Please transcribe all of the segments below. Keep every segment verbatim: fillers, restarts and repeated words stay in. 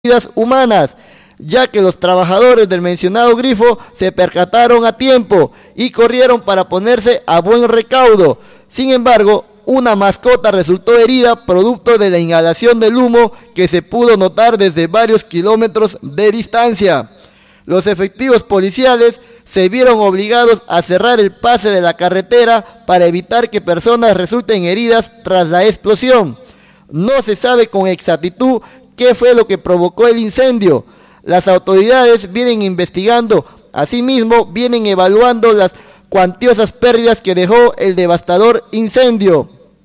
vidas humanas, ya que los trabajadores del mencionado grifo se percataron a tiempo y corrieron para ponerse a buen recaudo. Sin embargo, una mascota resultó herida producto de la inhalación del humo que se pudo notar desde varios kilómetros de distancia. Los efectivos policiales se vieron obligados a cerrar el pase de la carretera para evitar que personas resulten heridas tras la explosión. No se sabe con exactitud qué fue lo que provocó el incendio. Las autoridades vienen investigando, asimismo vienen evaluando las cuantiosas pérdidas que dejó el devastador incendio.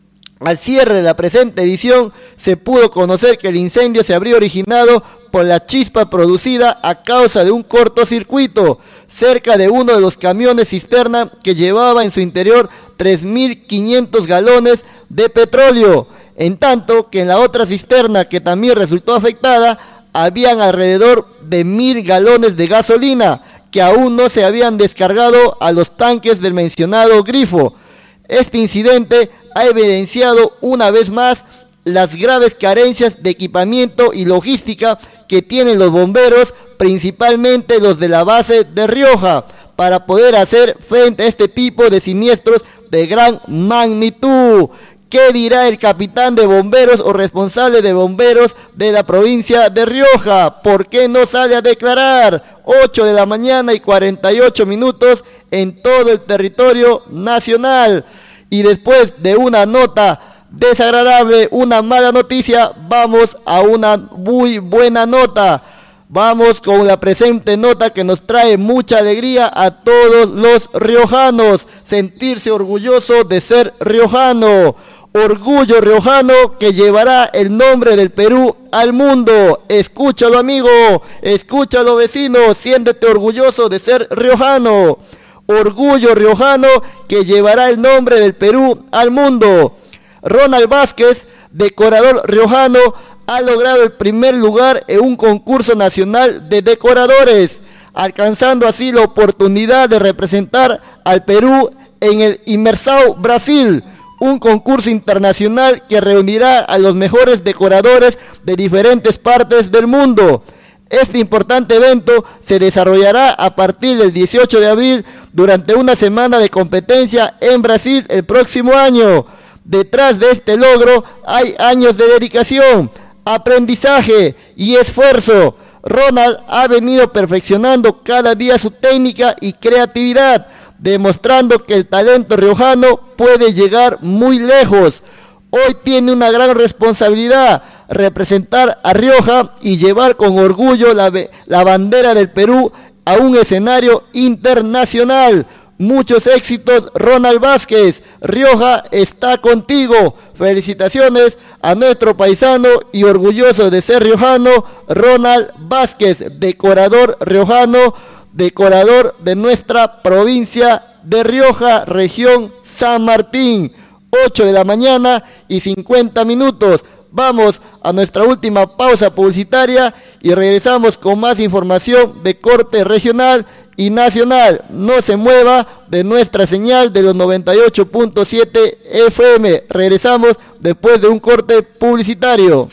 Al cierre de la presente edición se pudo conocer que el incendio se habría originado por la chispa producida a causa de un cortocircuito cerca de uno de los camiones cisterna que llevaba en su interior tres mil quinientos galones de petróleo, en tanto que en la otra cisterna, que también resultó afectada, habían alrededor de mil galones de gasolina que aún no se habían descargado a los tanques del mencionado grifo. Este incidente ha evidenciado una vez más las graves carencias de equipamiento y logística que tienen los bomberos, principalmente los de la base de Rioja, para poder hacer frente a este tipo de siniestros de gran magnitud. ¿Qué dirá el capitán de bomberos o responsable de bomberos de la provincia de Rioja? ¿Por qué no sale a declarar? ocho de la mañana y cuarenta y ocho minutos en todo el territorio nacional. Y después de una nota desagradable, una mala noticia, vamos a una muy buena nota. Vamos con la presente nota que nos trae mucha alegría a todos los riojanos. Sentirse orgulloso de ser riojano. Orgullo riojano que llevará el nombre del Perú al mundo. Escúchalo, amigo, escúchalo, vecino, siéntete orgulloso de ser riojano. Orgullo riojano que llevará el nombre del Perú al mundo. Ronald Vázquez, decorador riojano, ha logrado el primer lugar en un concurso nacional de decoradores, alcanzando así la oportunidad de representar al Perú en el Imersão Brasil, un concurso internacional que reunirá a los mejores decoradores de diferentes partes del mundo. Este importante evento se desarrollará a partir del dieciocho de abril durante una semana de competencia en Brasil el próximo año. Detrás de este logro hay años de dedicación, aprendizaje y esfuerzo. Ronald ha venido perfeccionando cada día su técnica y creatividad, demostrando que el talento riojano puede llegar muy lejos. Hoy tiene una gran responsabilidad: representar a Rioja y llevar con orgullo la, la bandera del Perú a un escenario internacional. Muchos éxitos, Ronald Vázquez. Rioja está contigo. Felicitaciones a nuestro paisano y orgulloso de ser riojano, Ronald Vázquez, decorador riojano, decorador de nuestra provincia de Rioja, región San Martín. ocho de la mañana y cincuenta minutos. Vamos a nuestra última pausa publicitaria y regresamos con más información de corte regional y nacional. No se mueva de nuestra señal de los noventa y ocho punto siete F M. Regresamos después de un corte publicitario.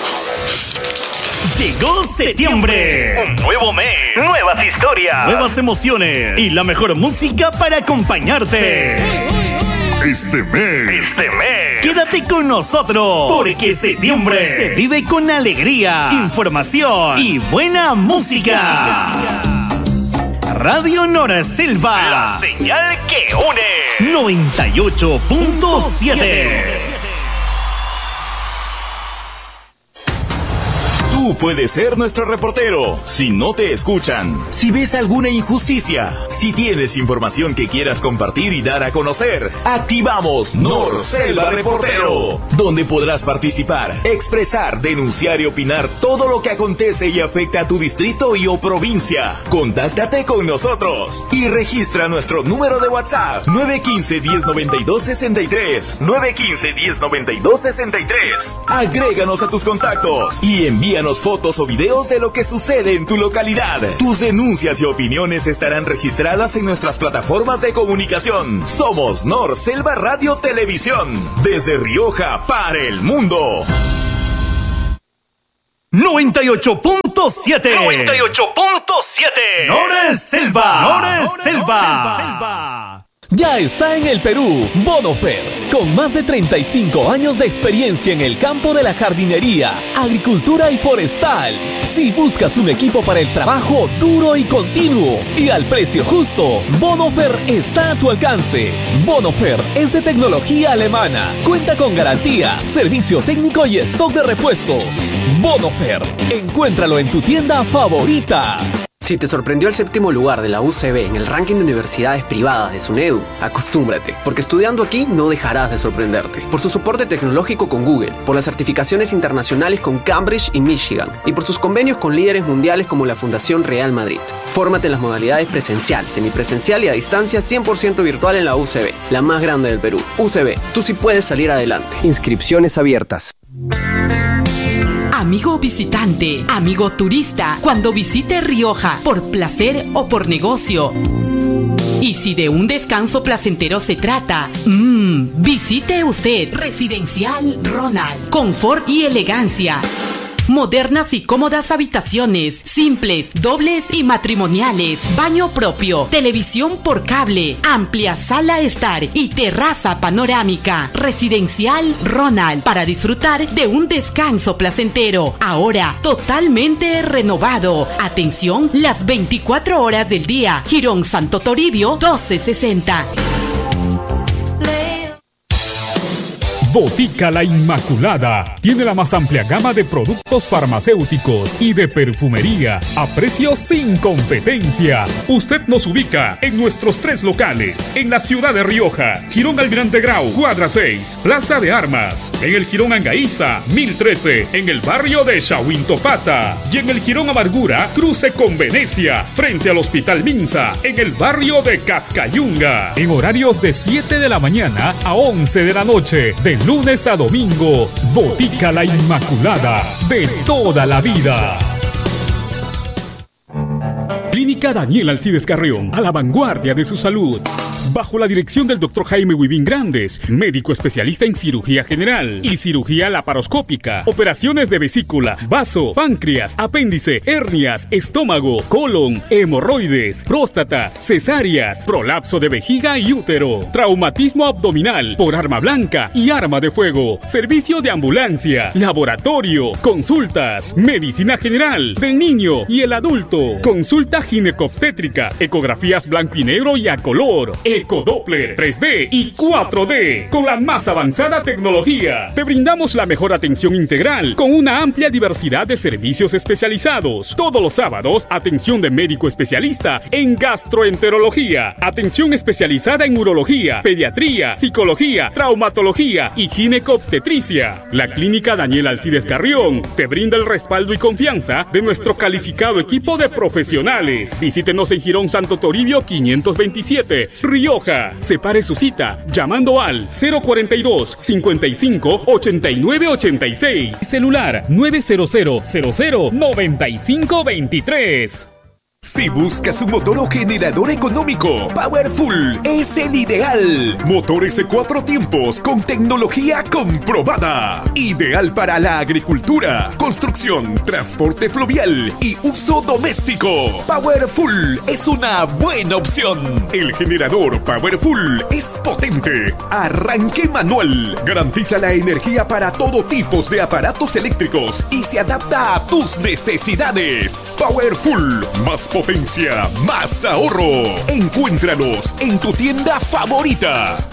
Llegó septiembre, un nuevo mes, nuevas historias, nuevas emociones y la mejor música para acompañarte. Este mes, este mes, quédate con nosotros, porque septiembre se vive con alegría, información y buena música. Radio Norselva, la señal que une. noventa y ocho punto siete. Tú puedes ser nuestro reportero. Si no te escuchan, si ves alguna injusticia, si tienes información que quieras compartir y dar a conocer, activamos Norselva Reportero, donde podrás participar, expresar, denunciar y opinar todo lo que acontece y afecta a tu distrito y o provincia. Contáctate con nosotros y registra nuestro número de WhatsApp nueve uno cinco, uno cero nueve dos, seis tres, nueve uno cinco, uno cero nueve dos, seis tres. Agréganos a tus contactos y envíanos fotos o videos de lo que sucede en tu localidad. Tus denuncias y opiniones estarán registradas en nuestras plataformas de comunicación. Somos Norselva Radio Televisión, desde Rioja para el mundo. noventa y ocho punto siete. noventa y ocho punto siete. Nora Selva. Nora Selva. Ya está en el Perú, Bonofer, con más de treinta y cinco años de experiencia en el campo de la jardinería, agricultura y forestal. Si buscas un equipo para el trabajo duro y continuo y al precio justo, Bonofer está a tu alcance. Bonofer es de tecnología alemana, cuenta con garantía, servicio técnico y stock de repuestos. Bonofer, encuéntralo en tu tienda favorita. Si te sorprendió el séptimo lugar de la U C B en el ranking de universidades privadas de SUNEDU, acostúmbrate, porque estudiando aquí no dejarás de sorprenderte. Por su soporte tecnológico con Google, por las certificaciones internacionales con Cambridge y Michigan, y por sus convenios con líderes mundiales como la Fundación Real Madrid. Fórmate en las modalidades presencial, semipresencial y a distancia cien por ciento virtual en la U C B, la más grande del Perú. U C B, tú sí puedes salir adelante. Inscripciones abiertas. Amigo visitante, amigo turista, cuando visite Rioja, por placer o por negocio. Y si de un descanso placentero se trata, mmm, visite usted Residencial Ronald. Confort y elegancia. Modernas y cómodas habitaciones, simples, dobles y matrimoniales, baño propio, televisión por cable, amplia sala estar y terraza panorámica. Residencial Ronald, para disfrutar de un descanso placentero, ahora totalmente renovado. Atención, las veinticuatro horas del día. Jirón Santo Toribio doce sesenta. Botica La Inmaculada tiene la más amplia gama de productos farmacéuticos y de perfumería a precios sin competencia. Usted nos ubica en nuestros tres locales, en la ciudad de Rioja, Jirón Almirante Grau, cuadra seis, Plaza de Armas, en el Jirón Angaiza, mil trece, en el barrio de Chahuintopata, y en el Jirón Amargura, cruce con Venecia, frente al Hospital Minsa, en el barrio de Cascayunga, en horarios de siete de la mañana a once de la noche, de lunes a domingo. Botica La Inmaculada, de toda la vida. Clínica Daniel Alcides Carrión, a la vanguardia de su salud. Bajo la dirección del doctor Jaime Huivín Grandes, médico especialista en cirugía general y cirugía laparoscópica, operaciones de vesícula, vaso, páncreas, apéndice, hernias, estómago, colon, hemorroides, próstata, cesáreas, prolapso de vejiga y útero, traumatismo abdominal por arma blanca y arma de fuego, servicio de ambulancia, laboratorio, consultas, medicina general del niño y el adulto, consulta ginecobstétrica, ecografías blanco y negro y a color, Ecodoppler tres D y cuatro D con la más avanzada tecnología. Te brindamos la mejor atención integral con una amplia diversidad de servicios especializados. Todos los sábados, atención de médico especialista en gastroenterología, atención especializada en urología, pediatría, psicología, traumatología y ginecobstetricia. La Clínica Daniel Alcides Carrión te brinda el respaldo y confianza de nuestro calificado equipo de profesionales. Visítenos en Jirón Santo Toribio quinientos veintisiete, Rioja. Separe su cita llamando al cero cuarenta y dos, cincuenta y cinco, ochenta y nueve ochenta y seis. Celular nueve cero cero cero cero noventa y cinco veintitrés. Si buscas un motor o generador económico, Powerful es el ideal. Motores de cuatro tiempos con tecnología comprobada. Ideal para la agricultura, construcción, transporte fluvial y uso doméstico. Powerful es una buena opción. El generador Powerful es potente. Arranque manual. Garantiza la energía para todo tipo de aparatos eléctricos y se adapta a tus necesidades. Powerful, más potencia, más ahorro. Encuéntralos en tu tienda favorita.